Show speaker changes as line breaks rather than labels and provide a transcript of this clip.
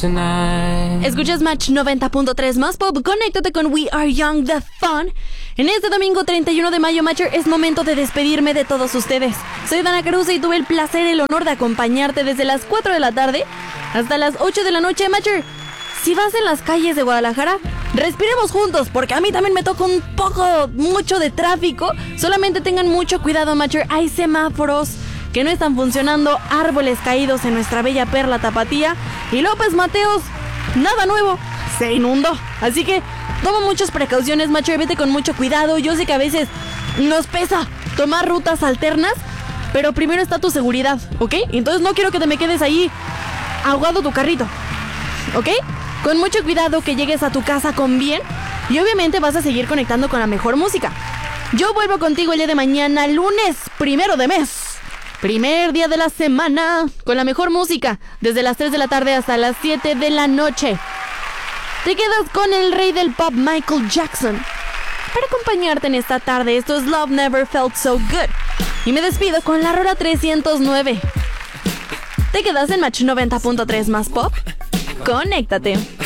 Escuchas Match 90.3 más pop. Conéctate con We Are Young, The Fun. En este domingo 31 de mayo, Matcher, es momento de despedirme de todos ustedes. Soy Dana Caruso y tuve el placer y el honor de acompañarte desde las 4 de la tarde hasta las 8 de la noche. Matcher, si vas en las calles de Guadalajara, respiremos juntos, porque a mí también me toca mucho de tráfico. Solamente tengan mucho cuidado, Matcher. Hay semáforos que no están funcionando, árboles caídos en nuestra bella perla Tapatía, y López Mateos, nada nuevo, se inundó. Así que toma muchas precauciones, Matcher, vete con mucho cuidado. Yo sé que a veces nos pesa tomar rutas alternas, pero primero está tu seguridad, ¿ok? Entonces no quiero que te me quedes ahí ahogado tu carrito, ¿ok? Con mucho cuidado, que llegues a tu casa con bien, y obviamente vas a seguir conectando con la mejor música. Yo vuelvo contigo el día de mañana, lunes 1 de mes. Primer día de la semana, con la mejor música, desde las 3 de la tarde hasta las 7 de la noche. Te quedas con el rey del pop, Michael Jackson, para acompañarte en esta tarde. Esto es Love Never Felt So Good. Y me despido con la rola 309. Te quedas en Match 90.3 más pop. Conéctate.